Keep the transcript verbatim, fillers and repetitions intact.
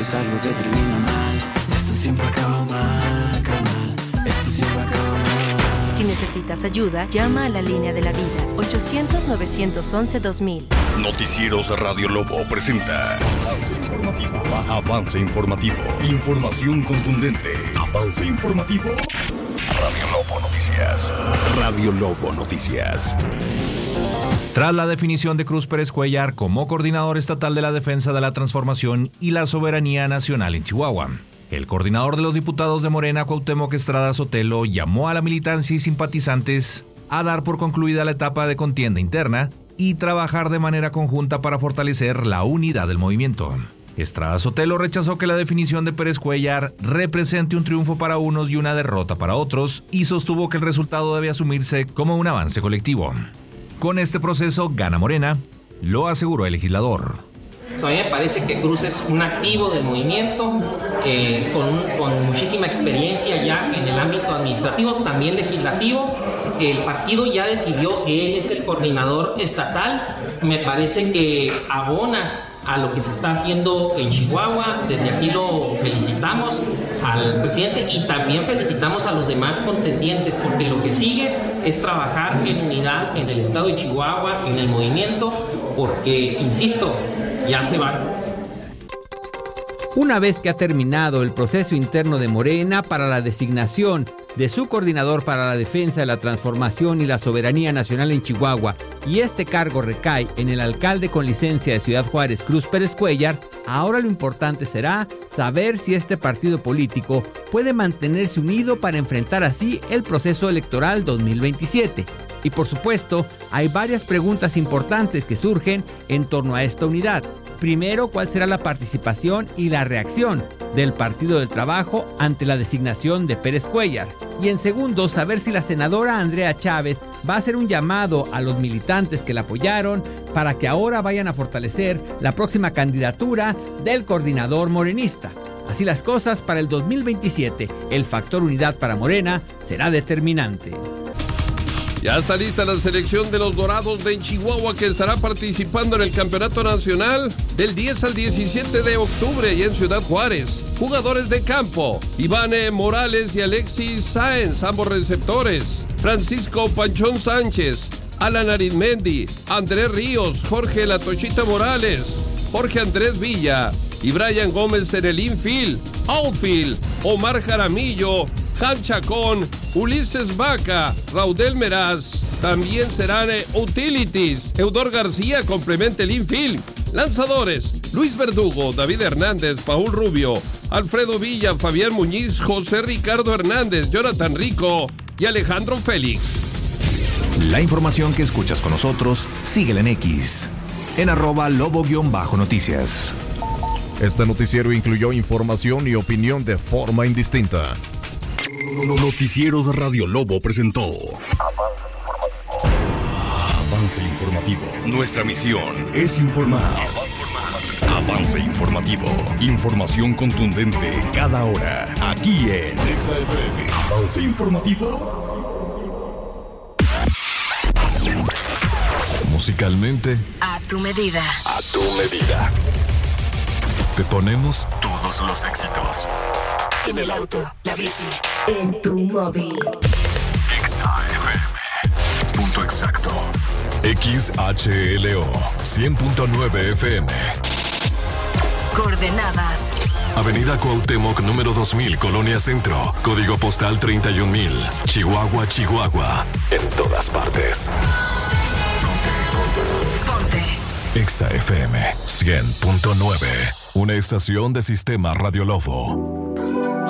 es algo que termina mal. Esto siempre acaba mal, carnal. Esto siempre acaba mal. Si necesitas ayuda, llama a la línea de la vida, ochocientos, novecientos once, dos mil. Noticieros Radio Lobo presenta Avance Informativo. Avance Informativo. Información contundente. Avance Informativo. Radio Lobo Noticias. Radio Lobo Noticias. Tras la definición de Cruz Pérez Cuéllar como coordinador estatal de la defensa de la transformación y la soberanía nacional en Chihuahua, el coordinador de los diputados de Morena, Cuauhtémoc Estrada Sotelo, llamó a la militancia y simpatizantes a dar por concluida la etapa de contienda interna y trabajar de manera conjunta para fortalecer la unidad del movimiento. Estrada Sotelo rechazó que la definición de Pérez Cuéllar represente un triunfo para unos y una derrota para otros y sostuvo que el resultado debe asumirse como un avance colectivo. Con este proceso gana Morena, lo aseguró el legislador. A mí me parece que Cruz es un activo del movimiento, eh, con, un, con muchísima experiencia ya en el ámbito administrativo, también legislativo. El partido ya decidió que él es el coordinador estatal. Me parece que abona a lo que se está haciendo en Chihuahua. Desde aquí lo felicitamos al presidente y también felicitamos a los demás contendientes, porque lo que sigue es trabajar en unidad en el estado de Chihuahua, en el movimiento, porque, insisto, ya se van. Una vez que ha terminado el proceso interno de Morena para la designación de su coordinador para la defensa de la transformación y la soberanía nacional en Chihuahua, y este cargo recae en el alcalde con licencia de Ciudad Juárez, Cruz Pérez Cuéllar, ahora lo importante será saber si este partido político puede mantenerse unido para enfrentar así el proceso electoral dos mil veintisiete. Y por supuesto, hay varias preguntas importantes que surgen en torno a esta unidad. Primero, ¿cuál será la participación y la reacción del Partido del Trabajo ante la designación de Pérez Cuéllar? Y en segundo, saber si la senadora Andrea Chávez va a hacer un llamado a los militantes que la apoyaron para que ahora vayan a fortalecer la próxima candidatura del coordinador morenista. Así las cosas, para el dos mil veintisiete, el factor unidad para Morena será determinante. Ya está lista la selección de los Dorados de Chihuahua, que estará participando en el Campeonato Nacional del diez al diecisiete de octubre y en Ciudad Juárez. Jugadores de campo: Ivane Morales y Alexis Sáenz, ambos receptores; Francisco Panchón Sánchez, Alan Arizmendi, Andrés Ríos, Jorge La Tochita Morales, Jorge Andrés Villa y Brian Gómez en el infield. Outfield: Omar Jaramillo, Han Chacón, Ulises Vaca, Raudel Meraz. También serán utilities: Eudor García complementa el infield. Lanzadores: Luis Verdugo, David Hernández, Paul Rubio, Alfredo Villa, Fabián Muñiz, José Ricardo Hernández, Jonathan Rico y Alejandro Félix. La información que escuchas con nosotros, síguela en X, en arroba lobo-noticias. Este noticiero incluyó información y opinión de forma indistinta. Noticieros Radio Lobo presentó Avance Informativo. Nuestra misión es informar. Avance Informativo. Información contundente cada hora. Aquí en Exa F M. Avance Informativo. Musicalmente, A tu medida. a tu medida. Te ponemos todos los éxitos. En el auto, la bici, en tu móvil. Exa F M. Punto exacto. X H L O cien punto nueve F M. Coordenadas: Avenida Cuauhtémoc número dos mil, Colonia Centro. Código postal treinta y un mil. Chihuahua, Chihuahua. En todas partes. Ponte, ponte. Ponte. Exa F M cien punto nueve. Una estación de Sistema Radio Lobo.